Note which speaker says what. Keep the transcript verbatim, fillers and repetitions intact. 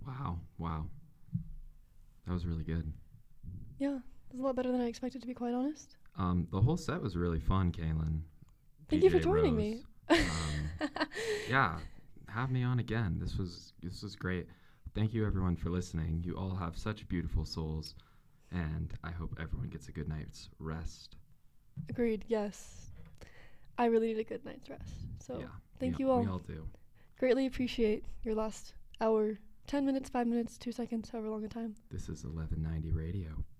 Speaker 1: Wow. Wow. That was really good.
Speaker 2: Yeah, it was a lot better than I expected, to be quite honest.
Speaker 1: Um, the whole set was really fun, Kaylin.
Speaker 2: Thank
Speaker 1: D J
Speaker 2: you for joining
Speaker 1: Rose.
Speaker 2: me.
Speaker 1: Um, yeah, have me on again. This was this was great. Thank you everyone for listening. You all have such beautiful souls, and I hope everyone gets a good night's rest.
Speaker 2: Agreed, yes. I really need a good night's rest. So
Speaker 1: Yeah,
Speaker 2: thank
Speaker 1: we,
Speaker 2: you all.
Speaker 1: we all do.
Speaker 2: Greatly appreciate your last hour, ten minutes, five minutes, two seconds, however long a time.
Speaker 1: This is eleven ninety Radio.